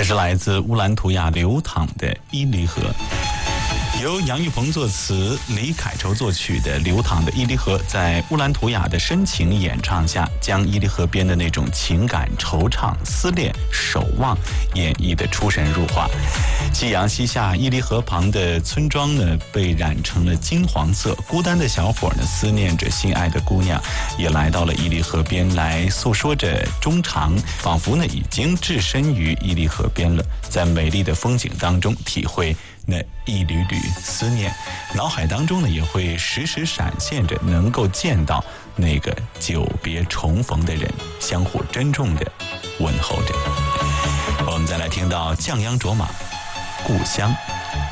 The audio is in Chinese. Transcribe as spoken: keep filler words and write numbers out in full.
这是来自乌兰图雅流淌的伊犁河，由杨玉鹏作词，李凯愁作曲的《流淌的伊犁河》，在乌兰图雅的深情演唱下，将伊犁河边的那种情感、惆怅、思念、守望演绎得出神入化。夕阳西下，伊犁河旁的村庄呢，被染成了金黄色。孤单的小伙呢，思念着心爱的姑娘，也来到了伊犁河边来诉说着衷肠，仿佛呢已经置身于伊犁河边了，在美丽的风景当中体会那一缕缕思念，脑海当中呢也会时时闪现着能够见到那个久别重逢的人，相互珍重地问候着。我们再来听到降央卓玛，故乡。